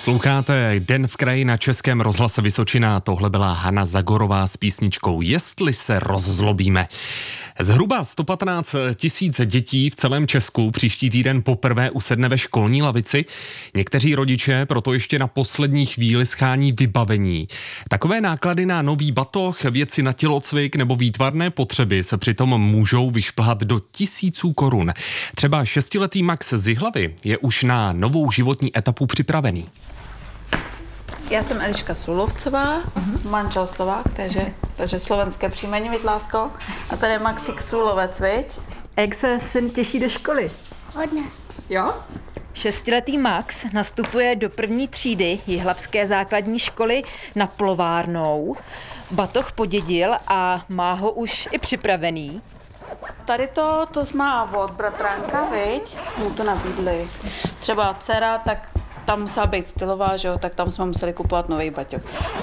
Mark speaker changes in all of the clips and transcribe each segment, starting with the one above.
Speaker 1: Posloucháte Den v kraji na Českém rozhlase Vysočina. Tohle byla Hana Zagorová s písničkou Jestli se rozzlobíme. Zhruba 115 000 dětí v celém Česku příští týden poprvé usedne ve školní lavici. Někteří rodiče proto ještě na poslední chvíli schání vybavení. Takové náklady na nový batoh, věci na tělocvik nebo výtvarné potřeby se přitom můžou vyšplhat do 1000 korun. Třeba 6letý Max z Jihlavy je už na novou životní etapu připravený.
Speaker 2: Já jsem Eliška Sulovcová, manžel Slovák, takže slovenské příjmení, viď, lásko? A tady je Maxík Sulovec, viď?
Speaker 3: Jak se syn těší do školy?
Speaker 4: Hodně.
Speaker 3: Jo?
Speaker 5: 6letý Max nastupuje do první třídy Jihlavské základní školy na Plovárnou. Batoh podědil a má ho už i připravený.
Speaker 2: Tady to má od bratránka, viď? Mu to nabídli. Třeba dcera, tak tam musela být stylová, že jo? Tak tam jsme museli kupovat nový baťoch.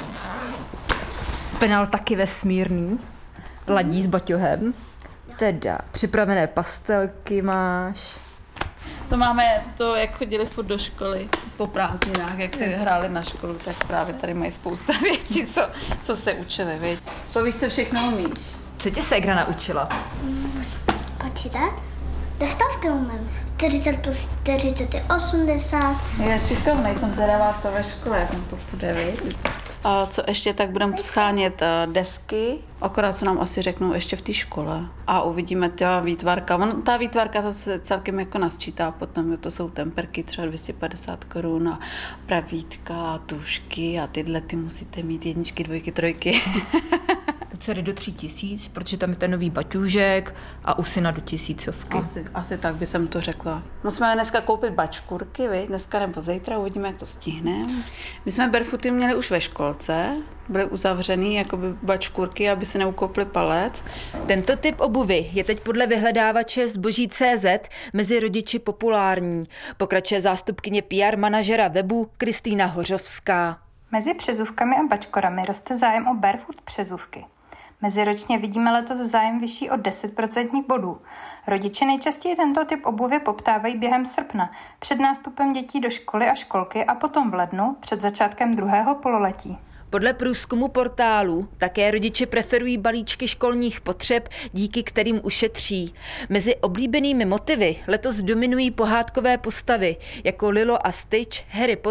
Speaker 5: Penál taky vesmírný, ladí s baťohem. Teda připravené pastelky máš.
Speaker 2: To máme to, jak chodili furt do školy po prázdninách, jak si hráli na školu, tak právě tady mají spousta věcí, co se učili, viď? To víš, co všechno umíš.
Speaker 5: Co tě ségra naučila?
Speaker 4: Počítat? Do stovky umím. 40 plus 40 je 80.
Speaker 2: Já šikovnej, jsem zvědavá, co ve škole, jak to půjde, viď? A co ještě, tak budeme schánět desky, akorát co nám asi řeknou ještě v té škole. A uvidíme ta výtvarka. Ta výtvarka to se celkem jako nasčítá potom, to jsou temperky třeba 250 korun a pravítka, tušky a tyhle ty musíte mít 1, 2, 3.
Speaker 5: Dcery do 3000, protože tam je ten nový baťůžek a u syna do 1000.
Speaker 2: Asi tak by jsem to řekla. Musíme dneska koupit bačkurky, viď? Dneska nebo zítra, uvidíme, jak to stihneme. My jsme barefooty měli už ve školce, byly uzavřený jakoby bačkurky, aby si neukoupili palec.
Speaker 5: Tento typ obuvy je teď podle vyhledávače Zboží.cz mezi rodiči populární. Pokračuje zástupkyně PR manažera webu Kristýna Hořovská.
Speaker 6: Mezi přezůvkami a bačkorami roste zájem o barefoot přezůvky. Meziročně vidíme letos zájem vyšší o 10% bodů. Rodiče nejčastěji tento typ obuvy poptávají během srpna, před nástupem dětí do školy a školky a potom v lednu, před začátkem druhého pololetí.
Speaker 5: Podle průzkumu portálu také rodiče preferují balíčky školních potřeb, díky kterým ušetří. Mezi oblíbenými motivy letos dominují pohádkové postavy jako Lilo a Stitch, Harry Potter